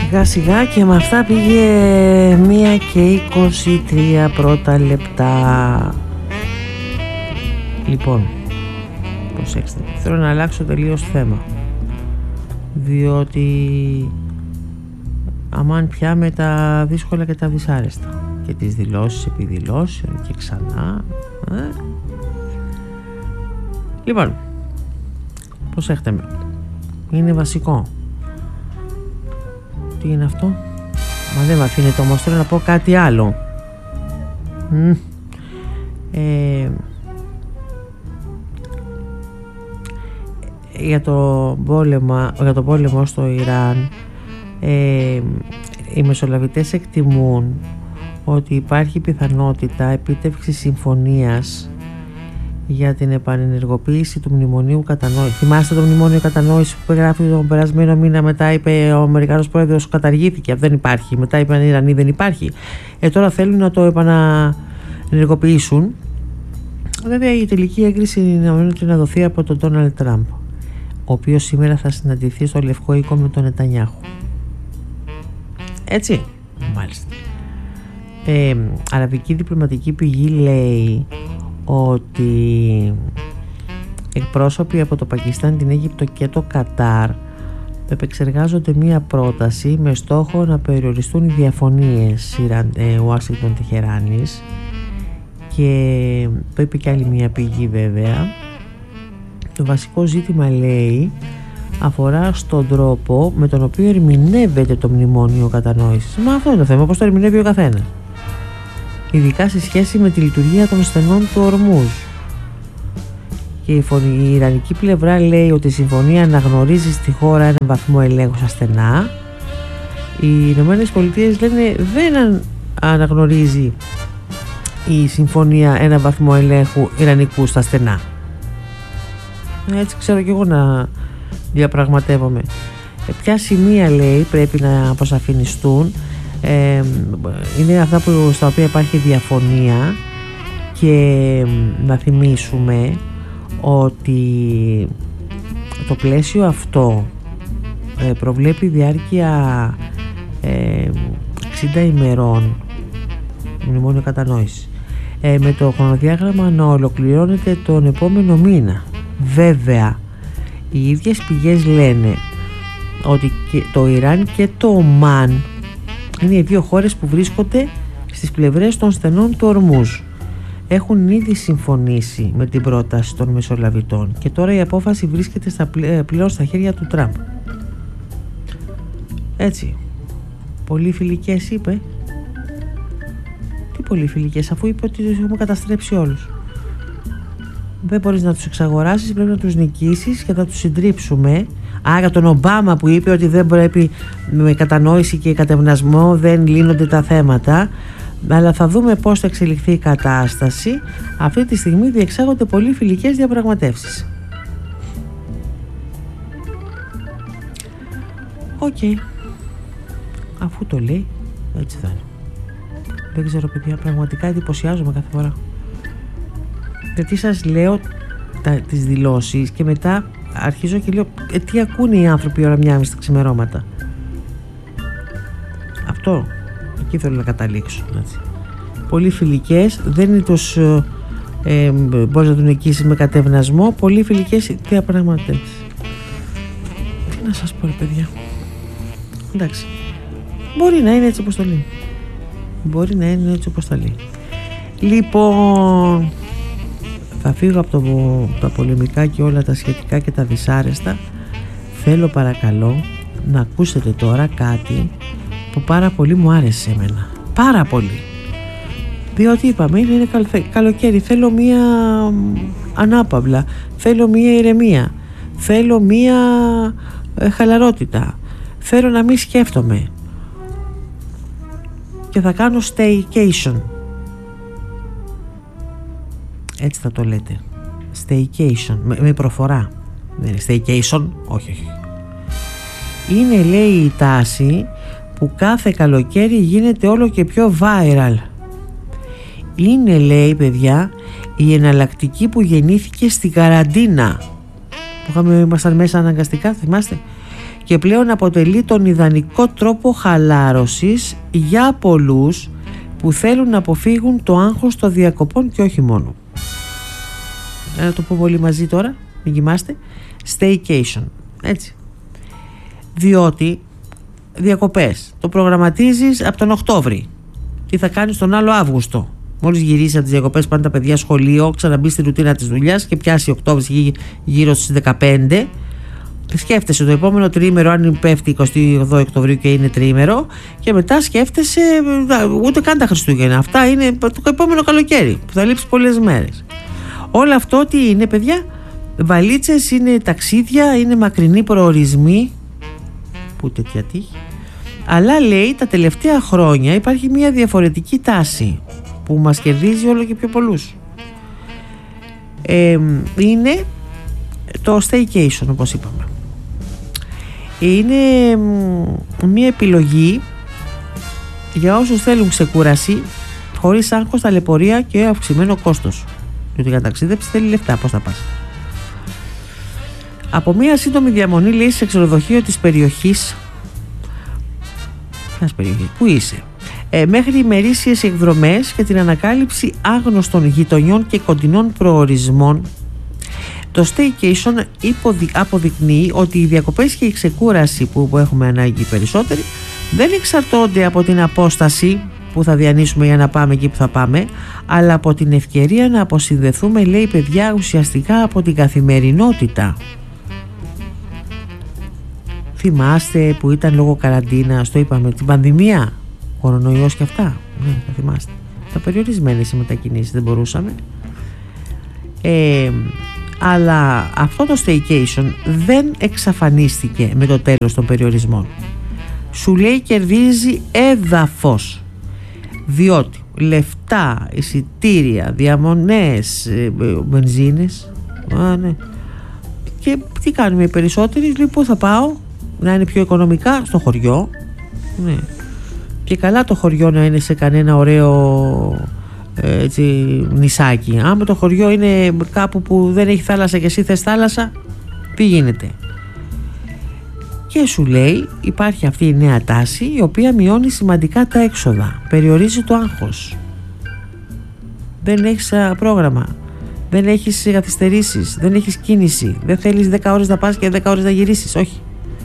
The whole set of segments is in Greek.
σιγά σιγά και με αυτά πήγε 1:23 πρώτα λεπτά. Λοιπόν, προσέξτε, θέλω να αλλάξω τελείως θέμα, διότι αμάν πια με τα δύσκολα και τα δυσάρεστα και τις δηλώσεις επί δηλώσεων και ξανά. Λοιπόν, προσέχτε με, είναι βασικό. Τι είναι αυτό? Μα δεν με αφήνεται όμως, θέλω να πω κάτι άλλο. Για το πόλεμο στο Ιράν, οι μεσολαβητές εκτιμούν ότι υπάρχει πιθανότητα επίτευξης συμφωνίας για την επανενεργοποίηση του Μνημονίου Κατανόησης. Θυμάστε το Μνημόνιο Κατανόησης που γράφει τον περασμένο μήνα? Μετά είπε ο Αμερικανός πρόεδρος καταργήθηκε, δεν υπάρχει. Μετά είπαν οι Ιρανοί δεν υπάρχει. Τώρα θέλουν να το επανενεργοποιήσουν. Βέβαια η τελική έγκριση να δοθεί από τον Ντόναλντ Τραμπ, ο οποίος σήμερα θα συναντηθεί στο Λευκό Οίκο με τον Νετανιάχου. Έτσι, μάλιστα. Αραβική διπλωματική πηγή λέει ότι εκπρόσωποι από το Πακιστάν, την Αίγυπτο και το Κατάρ επεξεργάζονται μία πρόταση με στόχο να περιοριστούν οι διαφωνίες Ουάσιγκτον-Τεχεράνης, και το είπε και άλλη μία πηγή βέβαια. Το βασικό ζήτημα, λέει, αφορά στον τρόπο με τον οποίο ερμηνεύεται το Μνημόνιο Κατανόησης. Μα αυτό είναι το θέμα, πώς το ερμηνεύει ο καθένας, ειδικά σε σχέση με τη λειτουργία των στενών του Ορμούζ. Και η Ιρανική πλευρά λέει ότι η συμφωνία αναγνωρίζει στη χώρα έναν βαθμό ελέγχου στα στενά. Οι Ηνωμένες Πολιτείες λένε δεν αναγνωρίζει η συμφωνία έναν βαθμό ελέγχου Ιρανικού στα στενά. Έτσι ξέρω και εγώ να διαπραγματεύομαι. Ποια σημεία, λέει, πρέπει να αποσαφινιστούν? Είναι αυτά στα οποία υπάρχει διαφωνία, και να θυμίσουμε ότι το πλαίσιο αυτό προβλέπει διάρκεια 60 ημερών Μνημόνιο Κατανόησης, με το χρονοδιάγραμμα να ολοκληρώνεται τον επόμενο μήνα. Βέβαια, οι ίδιες πηγές λένε ότι και το Ιράν και το Ομάν είναι οι δύο χώρες που βρίσκονται στις πλευρές των στενών του Ορμούζ. Έχουν ήδη συμφωνήσει με την πρόταση των μεσολαβητών και τώρα η απόφαση βρίσκεται πλέον στα χέρια του Τραμπ. Έτσι. Πολύ φιλικές είπε. Τι πολύ φιλικές, αφού είπε ότι τους έχουμε καταστρέψει όλους. Δεν μπορείς να τους εξαγοράσεις, πρέπει να τους νικήσεις και να τους συντρίψουμε. Άρα τον Ομπάμα που είπε ότι δεν πρέπει με κατανόηση και κατευνασμό δεν λύνονται τα θέματα, αλλά θα δούμε πώς θα εξελιχθεί η κατάσταση. Αυτή τη στιγμή διεξάγονται πολύ φιλικές διαπραγματεύσεις. Οκ. Αφού το λέει, έτσι θα είναι. Δεν ξέρω, παιδιά, πραγματικά εντυπωσιάζομαι κάθε φορά. Γιατί σας λέω τις δηλώσεις και μετά αρχίζω και λέω τι ακούνε οι άνθρωποι ώρα 1:30 τα ξημερώματα. Αυτό, εκεί θέλω να καταλήξω, έτσι. Πολύ φιλικές, δεν είναι τόσο μπορείς να τον νικήσεις με κατευνασμό. Πολύ φιλικές διαπραγματεύσεις. Τι να σας πω, ρε παιδιά. Εντάξει, μπορεί να είναι έτσι όπως το λέει. Μπορεί να είναι έτσι όπως τα λέει. Λοιπόν, θα φύγω από τα πολεμικά και όλα τα σχετικά και τα δυσάρεστα. Θέλω παρακαλώ να ακούσετε τώρα κάτι που πάρα πολύ μου άρεσε εμένα. Πάρα πολύ. Διότι είπαμε είναι καλοκαίρι. Θέλω μία ανάπαυλα. Θέλω μία ηρεμία. Θέλω μία χαλαρότητα. Θέλω να μην σκέφτομαι. Και θα κάνω staycation. Έτσι θα το λέτε. Staycation. Με προφορά. Δεν είναι staycation. Όχι. Είναι, λέει, η τάση που κάθε καλοκαίρι γίνεται όλο και πιο viral. Είναι, λέει, παιδιά, η εναλλακτική που γεννήθηκε στην καραντίνα. Που ήμασταν μέσα αναγκαστικά, θυμάστε. και πλέον αποτελεί τον ιδανικό τρόπο χαλάρωσης για πολλούς που θέλουν να αποφύγουν το άγχος των διακοπών και όχι μόνο. Να το πούμε όλοι μαζί τώρα, μην κοιμάστε. Staycation, έτσι. Διότι διακοπές το προγραμματίζεις από τον Οκτώβρη. Τι θα κάνεις τον άλλο Αύγουστο. Μόλις γυρίσεις από τις διακοπές, πάνε τα παιδιά σχολείο, ξαναμπείς στη ρουτίνα της δουλειάς και πιάσει Οκτώβρης γύρω στις 15. Σκέφτεσαι το επόμενο τριήμερο, αν πέφτει 28 Οκτωβρίου και είναι τριήμερο, και μετά σκέφτεσαι ούτε καν τα Χριστούγεννα. Αυτά είναι το επόμενο καλοκαίρι που θα λείψει πολλές μέρες. Όλο αυτό τι είναι, παιδιά? Βαλίτσες, είναι ταξίδια, είναι μακρινοί προορισμοί. Που τέτοια τύχη. Αλλά λέει τα τελευταία χρόνια υπάρχει μια διαφορετική τάση που μας κερδίζει όλο και πιο πολλούς. Είναι το staycation, όπως είπαμε. Είναι μια επιλογή για όσους θέλουν ξεκούραση χωρίς άγχος, ταλαιπωρία και αυξημένο κόστος. Διότι για ταξίδεψη θέλει λεφτά, πώς θα πας. Από μια σύντομη διαμονή, λέει, σε ξενοδοχείο της περιοχής, που είσαι, μέχρι ημερήσιες εκδρομές και την ανακάλυψη άγνωστων γειτονιών και κοντινών προορισμών, το staycation αποδεικνύει ότι οι διακοπές και η ξεκούραση που έχουμε ανάγκη περισσότεροι δεν εξαρτώνται από την απόσταση που θα διανύσουμε για να πάμε εκεί που θα πάμε, αλλά από την ευκαιρία να αποσυνδεθούμε, λέει, παιδιά, ουσιαστικά από την καθημερινότητα. Θυμάστε που ήταν λόγω καραντίνας, το είπαμε, την πανδημία, κορονοϊός και αυτά? Ναι, τα θυμάστε. Τα περιορισμένες οι μετακινήσεις, δεν μπορούσαμε. Αλλά αυτό το staycation δεν εξαφανίστηκε με το τέλος των περιορισμών. Σου λέει κερδίζει έδαφος, διότι λεφτά, εισιτήρια, διαμονές, μπενζίνες, ναι. Και τι κάνουμε οι περισσότεροι? Λοιπόν, θα πάω να είναι πιο οικονομικά στο χωριό, ναι. Και καλά το χωριό να είναι σε κανένα ωραίο έτσι, νησάκι. Άμα το χωριό είναι κάπου που δεν έχει θάλασσα και εσύ θες θάλασσα, τι γίνεται? Και σου λέει υπάρχει αυτή η νέα τάση, η οποία μειώνει σημαντικά τα έξοδα, περιορίζει το άγχος. Δεν έχεις πρόγραμμα, δεν έχεις καθυστερήσεις, δεν έχεις κίνηση, δεν θέλεις 10 ώρες να πας και 10 ώρες να γυρίσεις, όχι.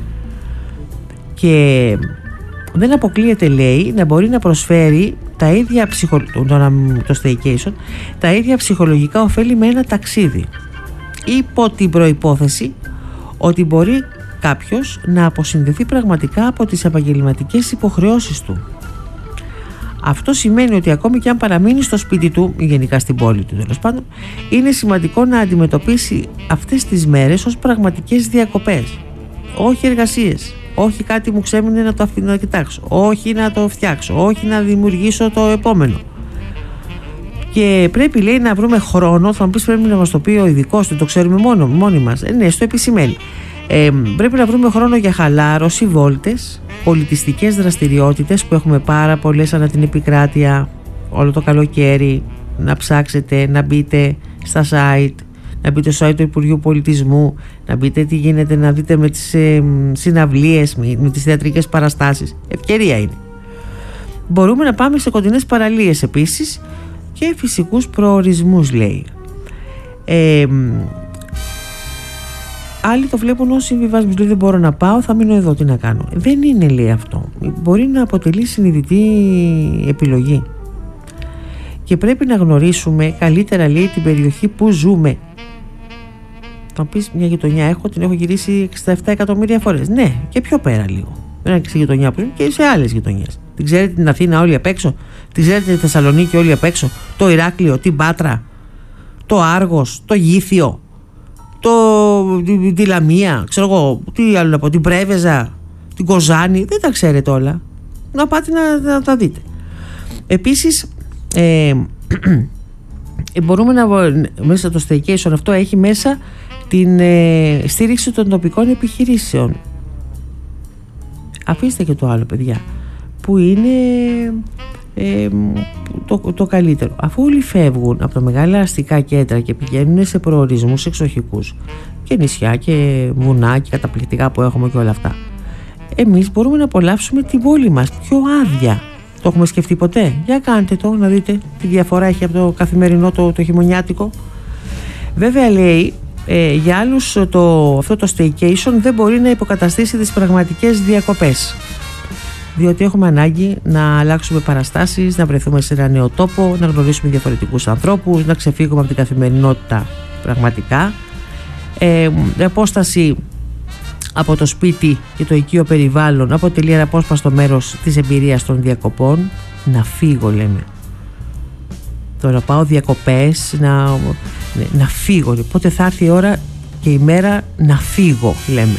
Και δεν αποκλείεται, λέει, να μπορεί να προσφέρει τα ίδια το staycation, τα ίδια ψυχολογικά ωφέλη με ένα ταξίδι, υπό την προϋπόθεση ότι μπορεί κάποιος να αποσυνδεθεί πραγματικά από τις επαγγελματικές υποχρεώσεις του. Αυτό σημαίνει ότι ακόμη και αν παραμείνει στο σπίτι του ή γενικά στην πόλη του, τέλος πάντων, είναι σημαντικό να αντιμετωπίσει αυτές τις μέρες ως πραγματικές διακοπές, όχι εργασίες, όχι κάτι μου ξέμεινε να το αφήνω να κοιτάξω, όχι να το φτιάξω, όχι να δημιουργήσω το επόμενο. Και πρέπει, λέει, να βρούμε χρόνο. Θα μου πεις, πρέπει να μας το πει ο ειδικός, το ξέρουμε μόνοι μας. Ναι, στο επισημαίνει. Πρέπει να βρούμε χρόνο για χαλάρωση, βόλτες, πολιτιστικές δραστηριότητες που έχουμε πάρα πολλές ανά την επικράτεια όλο το καλοκαίρι. Να ψάξετε, να μπείτε στα site, να μπείτε στο site του Υπουργείου Πολιτισμού, να μπείτε τι γίνεται, να δείτε με τις συναυλίες, με τις θεατρικές παραστάσεις. Ευκαιρία είναι. Μπορούμε να πάμε σε κοντινές παραλίες επίσης και φυσικούς προορισμούς, λέει. Άλλοι το βλέπουν ως συμβιβασμούς, λέει, δεν μπορώ να πάω, θα μείνω εδώ, τι να κάνω? Δεν είναι, λέει, αυτό. Μπορεί να αποτελεί συνειδητή επιλογή. Και πρέπει να γνωρίσουμε καλύτερα, λέει, την περιοχή που ζούμε. Θα πεις, μια γειτονιά την έχω γυρίσει 67 εκατομμύρια φορές. Ναι, και πιο πέρα λίγο. Δεν είναι γειτονιά που είναι και σε άλλες γειτονιές. Την ξέρετε την Αθήνα όλοι απ' έξω, την ξέρετε τη Θεσσαλονίκη όλοι απ' έξω, το Ηράκλειο, την Πάτρα, το Άργος, το Γήθιο, τη Λαμία, ξέρω εγώ, τι άλλο να πω, την Πρέβεζα, την Κοζάνη, δεν τα ξέρετε όλα. Να πάτε να τα δείτε. Επίσης, μπορούμε να μέσα το staycation αυτό έχει μέσα την στήριξη των τοπικών επιχειρήσεων. Αφήστε και το άλλο, παιδιά, που είναι το καλύτερο. Αφού όλοι φεύγουν από τα μεγάλα αστικά κέντρα και πηγαίνουν σε προορισμούς εξοχικούς και νησιά και βουνά και καταπληκτικά που έχουμε και όλα αυτά, εμείς μπορούμε να απολαύσουμε την πόλη μας πιο άδεια. Το έχουμε σκεφτεί ποτέ? Για κάντε το, να δείτε τι διαφορά έχει από το καθημερινό το χειμωνιάτικο. Βέβαια λέει, για άλλους αυτό το staycation δεν μπορεί να υποκαταστήσει τις πραγματικές διακοπές, διότι έχουμε ανάγκη να αλλάξουμε παραστάσεις, να βρεθούμε σε ένα νέο τόπο, να γνωρίσουμε διαφορετικούς ανθρώπους, να ξεφύγουμε από την καθημερινότητα πραγματικά. Η απόσταση από το σπίτι και το οικείο περιβάλλον αποτελεί ένα απόσπαστο μέρος της εμπειρίας των διακοπών. Να φύγω, λέμε. Τώρα πάω διακοπές, να φύγω. Πότε θα έρθει η ώρα και η μέρα να φύγω, λέμε.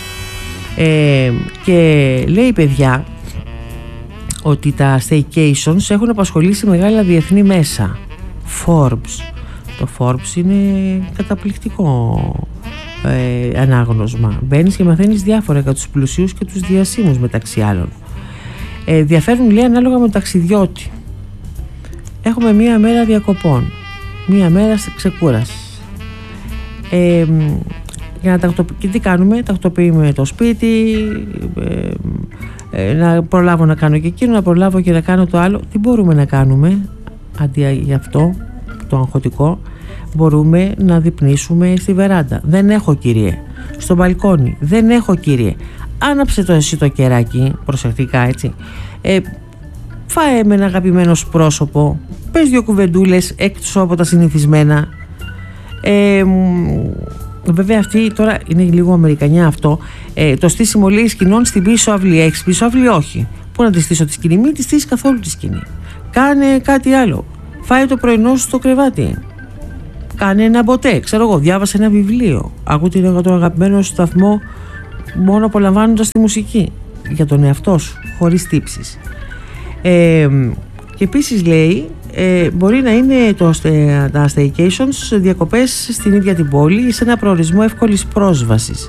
Και λέει, παιδιά, ότι τα staycations έχουν απασχολήσει μεγάλα διεθνή μέσα. Forbes. Το Forbes είναι καταπληκτικό ανάγνωσμα. Μπαίνεις και μαθαίνεις διάφορα για τους πλουσίους και τους διασύμους, μεταξύ άλλων. Διαφέρουν, λέει, ανάλογα με το ταξιδιώτη. Έχουμε μία μέρα διακοπών, μία μέρα ξεκούρασης. Για να και τι κάνουμε? Τακτοποιούμε το σπίτι, να προλάβω να κάνω και εκείνο, να προλάβω και να κάνω το άλλο. Τι μπορούμε να κάνουμε αντί για αυτό το αγχωτικό? Μπορούμε να δειπνήσουμε στη βεράντα. Δεν έχω, κύριε. Στο μπαλκόνι. Δεν έχω, κύριε. Άναψε το εσύ το κεράκι, προσεκτικά, έτσι. Φάε με ένα αγαπημένο σου πρόσωπο. Πες 2 κουβεντούλες έξω από τα συνηθισμένα. Βέβαια αυτή τώρα είναι λίγο αμερικανιά αυτό. Το στήσιμο, λέει, σκηνών στην πίσω αυλή. Έχεις πίσω αυλή? Όχι. Πού να τη στήσω τη σκηνή? Μην τη στήσεις καθόλου τη σκηνή. Κάνε κάτι άλλο. Φάε το πρωινό σου στο κρεβάτι. Κάνε ένα μποτέ, ξέρω εγώ, διάβασε ένα βιβλίο. Ακούτε τον αγαπημένο σου σταθμό μόνο απολαμβάνοντας τη μουσική. Για τον εαυτό σου, χωρίς τύψεις. Και επίσης λέει, μπορεί να είναι τα staycations διακοπές στην ίδια την πόλη, σε ένα προορισμό εύκολης πρόσβασης.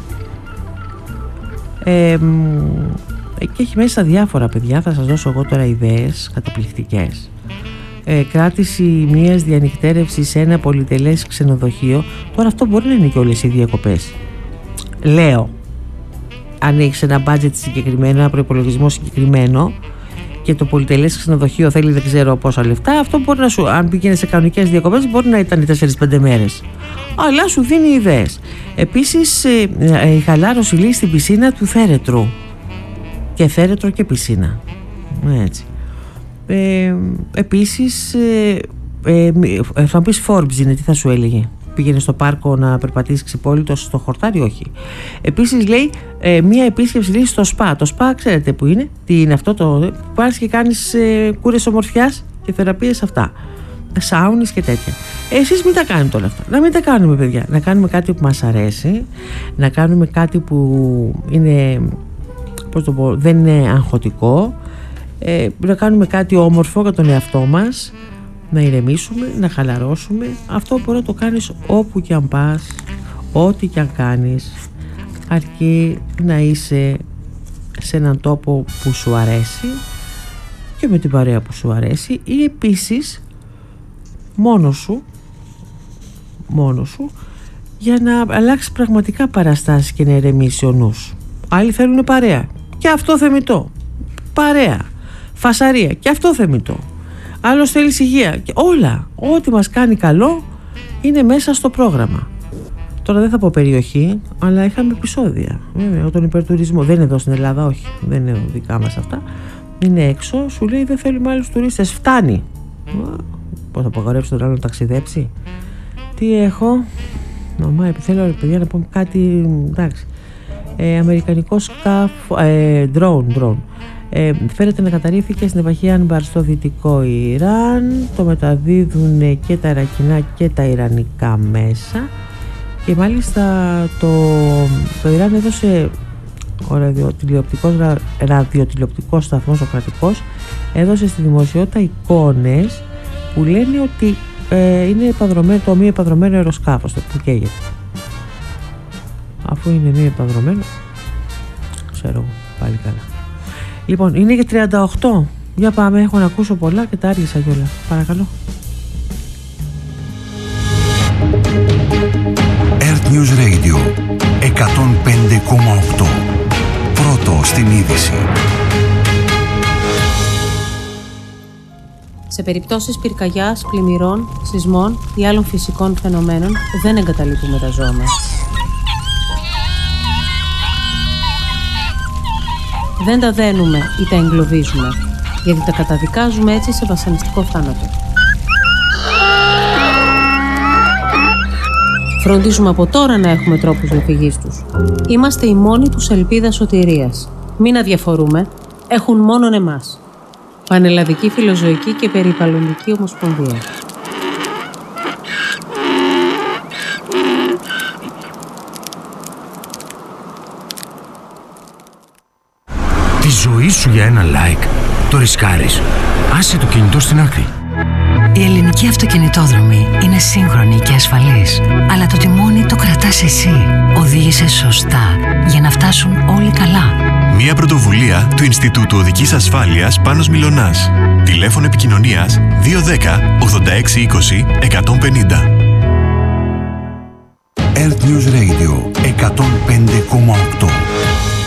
Και έχει μέσα διάφορα, παιδιά, θα σας δώσω εγώ τώρα ιδέες καταπληκτικές. Κράτηση μιας διανυκτέρευσης σε ένα πολυτελές ξενοδοχείο. Τώρα αυτό μπορεί να είναι και όλες οι διακοπές. Λέω, αν έχεις ένα budget συγκεκριμένο, ένα προϋπολογισμό συγκεκριμένο και το πολυτελές ξενοδοχείο θέλει δεν ξέρω πόσα λεφτά, αυτό μπορεί να σου, αν πήγαινε σε κανονικές διακοπές, μπορεί να ήταν 4-5 μέρες. Αλλά σου δίνει ιδέες. Επίσης, η χαλάρωση, λέει, στην πισίνα του Θέρετρου. Και Θέρετρο και πισίνα. Έτσι. Επίσης, θα πεις Forbes είναι, τι θα σου έλεγε? Πήγαινε στο πάρκο να περπατήσεις ξυπόλυτος στο χορτάρι? Όχι. Επίσης, λέει, μία επίσκεψη, λέει, στο σπα. Το σπα ξέρετε που είναι? Τι είναι αυτό? Που πας και κάνεις κούρες ομορφιάς και θεραπείες αυτά, σάουνες και τέτοια. Εσείς μην τα κάνετε όλα αυτά. Να μην τα κάνουμε, παιδιά. Να κάνουμε κάτι που μας αρέσει, να κάνουμε κάτι που είναι, πώς το πω, δεν είναι αγχωτικό, να κάνουμε κάτι όμορφο για τον εαυτό μας, να ηρεμήσουμε, να χαλαρώσουμε. Αυτό μπορεί να το κάνεις όπου και αν πας, ό,τι και αν κάνεις, αρκεί να είσαι σε έναν τόπο που σου αρέσει και με την παρέα που σου αρέσει, ή επίσης μόνος σου για να αλλάξεις πραγματικά παραστάσεις και να ηρεμήσει ο νους. Άλλοι θέλουν παρέα και αυτό θεμιτό, παρέα, φασαρία και αυτό θεμιτό. Άλλος θέλει υγεία και όλα, ό,τι μας κάνει καλό είναι μέσα στο πρόγραμμα. Τώρα δεν θα πω περιοχή, αλλά είχαμε επεισόδια. Βέβαια, τον υπερτουρισμό δεν είναι εδώ στην Ελλάδα, όχι, δεν είναι δικά μας αυτά. Είναι έξω, σου λέει δεν θέλουμε άλλους τουρίστες, φτάνει. Πώς θα απαγορεύσει τον άλλο να ταξιδέψει? Τι έχω? Μαμά, θέλω, παιδιά, να πούμε κάτι, εντάξει. Αμερικανικό σκάφο, drone. Φέρεται να καταρρίφθηκε στην επαρχία Άνμπαρ στο δυτικό Ιράν. Το μεταδίδουν και τα Ιρακινά και τα Ιρανικά μέσα. Και μάλιστα το Ιράν έδωσε, ο ραδιοτηλεοπτικός σταθμός, ο κρατικός, έδωσε στη δημοσιότητα εικόνες που λένε ότι είναι το μη επαδρομένο αεροσκάφος που καίγεται. Αφού είναι μη επαδρομένο, ξέρω εγώ, πάλι καλά. Λοιπόν, είναι για 38. Για πάμε, έχω να ακούσω πολλά και τα άργησα κιόλα. Παρακαλώ. Earth News Radio 105,8. Πρώτο στην είδηση. Σε περιπτώσεις πυρκαγιάς, πλημμυρών, σεισμών ή άλλων φυσικών φαινομένων δεν εγκαταλείπουμε τα ζώα μας. Δεν τα δένουμε ή τα εγκλωβίζουμε, γιατί τα καταδικάζουμε έτσι σε βασανιστικό θάνατο. Φροντίζουμε από τώρα να έχουμε τρόπους διαφυγής τους. Είμαστε η μόνη τους ελπίδα σωτηρίας. Μην αδιαφορούμε, έχουν μόνον εμάς. Πανελλαδική Φιλοζωική και Περιβαλλοντική Ομοσπονδία. Τη ζωή σου για ένα like το ρισκάρεις. Άσε το κινητό στην άκρη. Η ελληνική αυτοκινητόδρομη είναι σύγχρονη και ασφαλής, αλλά το τιμόνι το κρατάς εσύ. Οδήγησε σωστά για να φτάσουν όλοι καλά. Μια πρωτοβουλία του Ινστιτούτου Οδικής Ασφάλειας Πάνος Μιλωνάς. Τηλέφωνο επικοινωνίας 210 86 20 150. Earth News Radio 105,8.